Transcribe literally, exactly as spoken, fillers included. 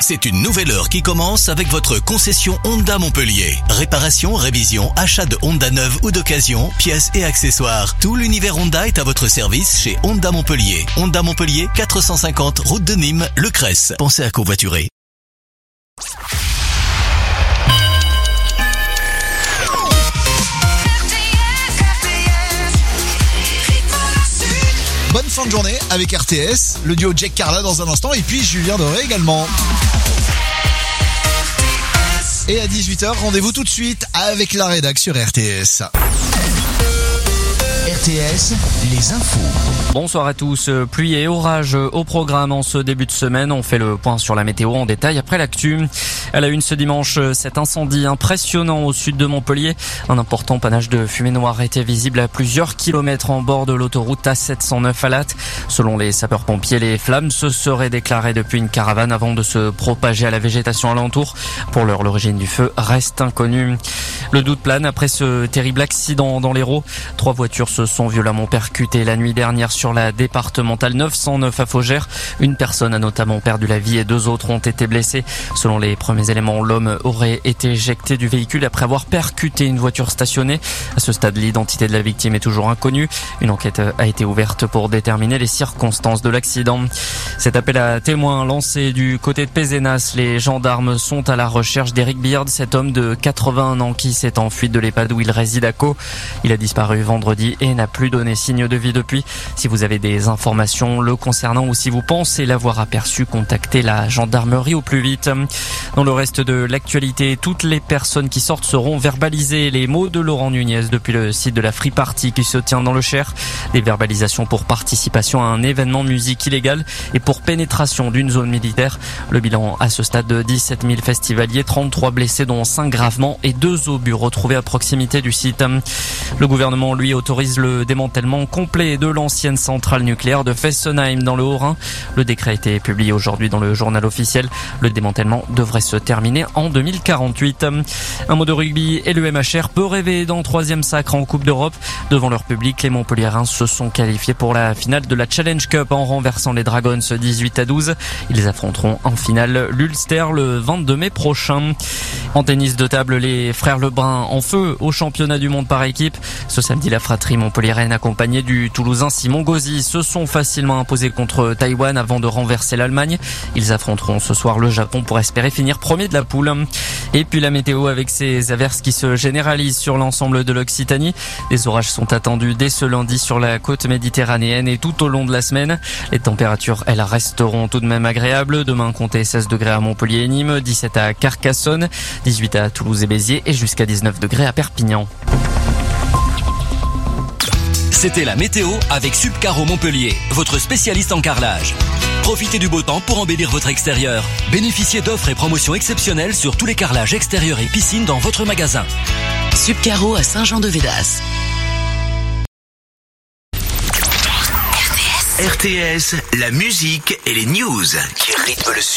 C'est une nouvelle heure qui commence avec votre concession Honda Montpellier. Réparation, révision, achat de Honda neuve ou d'occasion, pièces et accessoires. Tout l'univers Honda est à votre service chez Honda Montpellier. Honda Montpellier, quatre cent cinquante, route de Nîmes, Le Cresse. Pensez à covoiturer. Bonne fin de journée avec R T S, le duo Jack Carla dans un instant et puis Julien Doré également. Et à dix-huit heures, rendez-vous tout de suite avec la rédac sur R T S. R T S, les infos. Bonsoir à tous. Pluie et orage au programme en ce début de semaine. On fait le point sur la météo en détail après l'actu. À la une ce dimanche, cet incendie impressionnant au sud de Montpellier. Un important panache de fumée noire était visible à plusieurs kilomètres en bord de l'autoroute A sept cent neuf à Latte. Selon les sapeurs-pompiers, les flammes se seraient déclarées depuis une caravane avant de se propager à la végétation alentour. Pour l'heure, l'origine du feu reste inconnue. Le doute plane après ce terrible accident dans l'Hérault. Trois voitures se sont violemment percutées la nuit dernière sur la départementale neuf cent neuf à Faugères. Une personne a notamment perdu la vie et deux autres ont été blessés. Selon les premiers éléments, l'homme aurait été éjecté du véhicule après avoir percuté une voiture stationnée. À ce stade, l'identité de la victime est toujours inconnue. Une enquête a été ouverte pour déterminer les circonstances de l'accident. Cet appel à témoins lancé du côté de Pézenas, les gendarmes sont à la recherche d'Eric Beard, cet homme de quatre-vingt-un ans qui s'est enfui de l'EHPAD où il réside à Caux. Il a disparu vendredi et n'a plus donné signe de vie depuis. Si vous avez des informations le concernant ou si vous pensez l'avoir aperçu, contactez la gendarmerie au plus vite. Dans le reste de l'actualité, toutes les personnes qui sortent seront verbalisées. Les mots de Laurent Nunez depuis le site de la Free Party qui se tient dans le Cher. Des verbalisations pour participation à un événement de musique illégal et pour pénétration d'une zone militaire. Le bilan à ce stade de dix-sept mille festivaliers, trente-trois blessés dont cinq gravement et deux obus retrouvés à proximité du site. Le gouvernement, lui, autorise le démantèlement complet de l'ancienne centrale nucléaire de Fessenheim dans le Haut-Rhin. Le décret a été publié aujourd'hui dans le journal officiel. Le démantèlement devrait se terminer en deux mille quarante-huit. Un mot de rugby et le M H R peut rêver d'un troisième sacre en Coupe d'Europe. Devant leur public, les Montpelliérains se sont qualifiés pour la finale de la Challenge Cup en renversant les Dragons dix-huit à douze. Ils affronteront en finale l'Ulster le vingt-deux mai prochain. En tennis de table, les frères Lebrun en feu au championnat du monde par équipe. Ce samedi, la fratrie montpelliéraine accompagnée du Toulousain Simon Gauzy se sont facilement imposés contre Taïwan avant de renverser l'Allemagne. Ils affronteront ce soir le Japon pour espérer finir premier de la poule. Et puis la météo avec ces averses qui se généralisent sur l'ensemble de l'Occitanie. Les orages sont attendus dès ce lundi sur la côte méditerranéenne et tout au long de la semaine. Les températures, elles, resteront tout de même agréables. Demain, comptez seize degrés à Montpellier et Nîmes, dix-sept à Carcassonne, dix-huit à Toulouse et Béziers et jusqu'à dix-neuf degrés à Perpignan. C'était la météo avec Subcaro Montpellier, votre spécialiste en carrelage. Profitez du beau temps pour embellir votre extérieur. Bénéficiez d'offres et promotions exceptionnelles sur tous les carrelages extérieurs et piscines dans votre magasin. Subcaro à Saint-Jean-de-Védas. R T S, la musique et les news qui rythment le Sud.